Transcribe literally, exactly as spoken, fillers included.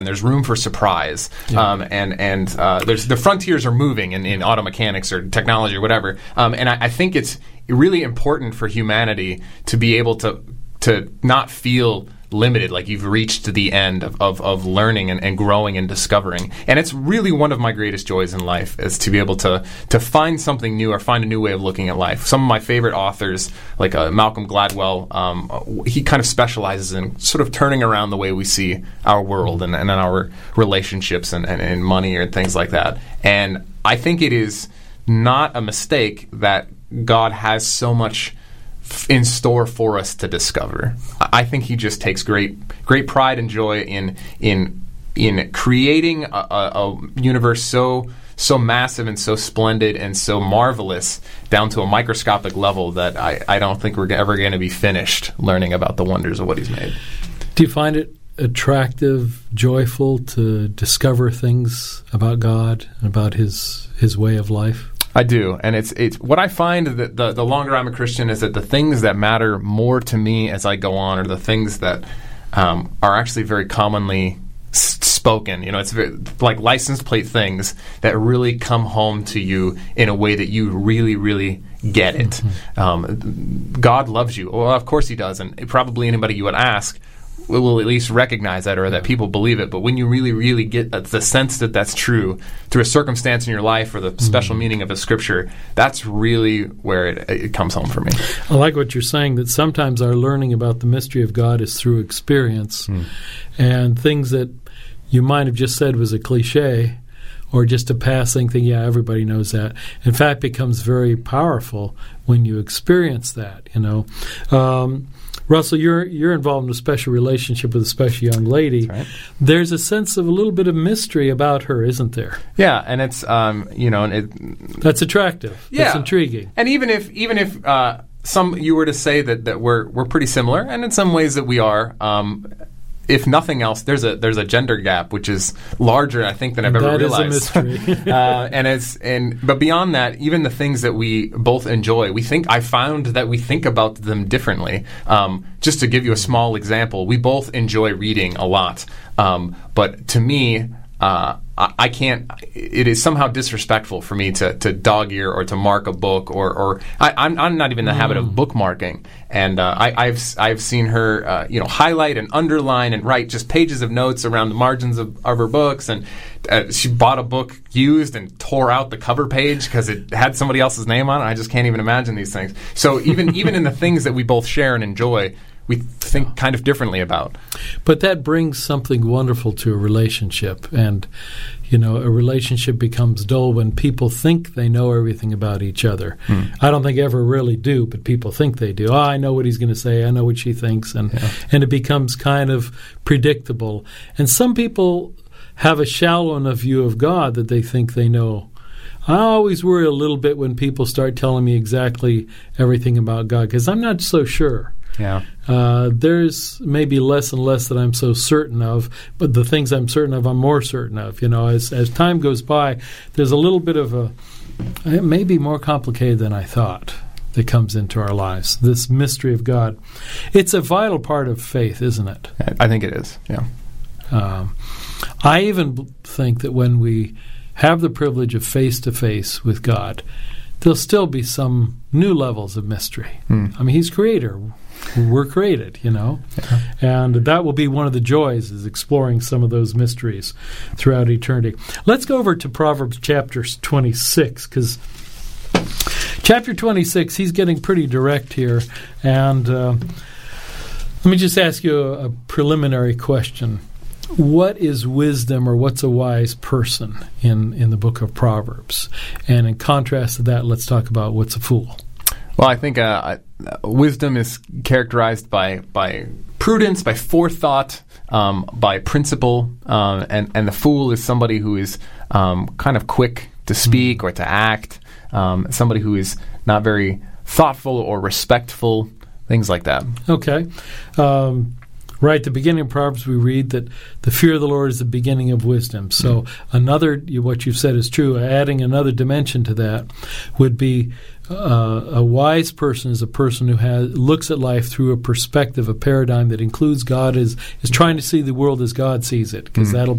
And there's room for surprise, yeah. um, and and uh, there's the frontiers are moving in, in auto mechanics or technology or whatever. Um, and I, I think it's really important for humanity to be able to to not feel limited, like you've reached the end of, of, of learning and, and growing and discovering. And it's really one of my greatest joys in life is to be able to to find something new or find a new way of looking at life. Some of my favorite authors, like uh, Malcolm Gladwell, um, he kind of specializes in sort of turning around the way we see our world and, and our relationships and, and, and money and things like that. And I think it is not a mistake that God has so much in store for us to discover. I think he just takes great great pride and joy in in in creating a, a, a universe so so massive and so splendid and so marvelous down to a microscopic level that I, I don't think we're ever going to be finished learning about the wonders of what he's made. Do you find it attractive, joyful to discover things about God and about his his way of life? I do, and it's it's what I find that the the longer I'm a Christian is that the things that matter more to me as I go on are the things that um, are actually very commonly s- spoken. You know, it's very, like license plate things that really come home to you in a way that you really, really get it. Mm-hmm. Um, God loves you. Well, of course He does, and probably anybody you would ask will at least recognize that or that people believe it. But when you really, really get the sense that that's true through a circumstance in your life or the special mm-hmm. meaning of a scripture, that's really where it, it comes home for me. I like what you're saying, that sometimes our learning about the mystery of God is through experience. Mm. And things that you might have just said was a cliche or just a passing thing, yeah, everybody knows that. In fact, becomes very powerful when you experience that, you know. Um, Russell, you're you're involved in a special relationship with a special young lady. That's right. There's a sense of a little bit of mystery about her, isn't there? Yeah, and it's um, you know, and it, that's attractive. Yeah, that's intriguing. And even if even if uh, some you were to say that, that we're we're pretty similar, and in some ways that we are. Um, If nothing else, there's a there's a gender gap which is larger, I think, than I've and ever that realized. That is a mystery. uh, and it's and but beyond that, even the things that we both enjoy, we think I found that we think about them differently. Um, just to give you a small example, we both enjoy reading a lot, um, but to me. Uh, I, I can't. It is somehow disrespectful for me to, to dog ear or to mark a book, or, or I, I'm I'm not even in the mm. habit of bookmarking. And uh, I, I've I've seen her, uh, you know, highlight and underline and write just pages of notes around the margins of, of her books. And uh, she bought a book used and tore out the cover page because it had somebody else's name on it. I just can't even imagine these things. So even even in the things that we both share and enjoy, we think kind of differently about. But that brings something wonderful to a relationship. And, you know, a relationship becomes dull when people think they know everything about each other. Hmm. I don't think ever really do, but people think they do. Oh, I know what he's going to say. I know what she thinks. And, yeah. and it becomes kind of predictable. And some people have a shallow enough view of God that they think they know. I always worry a little bit when people start telling me exactly everything about God, because I'm not so sure. Yeah. Uh, there's maybe less and less that I'm so certain of, but the things I'm certain of, I'm more certain of. You know, as as time goes by, there's a little bit of a, it may be more complicated than I thought that comes into our lives, this mystery of God. It's a vital part of faith, isn't it? I think it is, yeah. Um, I even think that when we have the privilege of face-to-face with God, there'll still be some new levels of mystery. Hmm. I mean, He's Creator. We're created, you know. Yeah. And that will be one of the joys, is exploring some of those mysteries throughout eternity. Let's go over to Proverbs chapter twenty-six, because chapter twenty-six, he's getting pretty direct here. And uh, let me just ask you a, a preliminary question. What is wisdom, or what's a wise person in, in the book of Proverbs? And in contrast to that, let's talk about what's a fool. Well, I think uh, wisdom is characterized by by prudence, by forethought, um, by principle, um, and and the fool is somebody who is um, kind of quick to speak mm. or to act, um, somebody who is not very thoughtful or respectful, things like that. Okay. Um, right at the beginning of Proverbs, we read that the fear of the Lord is the beginning of wisdom. So mm. another, what you've said is true. Adding another dimension to that would be Uh, a wise person is a person who has looks at life through a perspective, a paradigm that includes God, is is trying to see the world as God sees it, because mm. that'll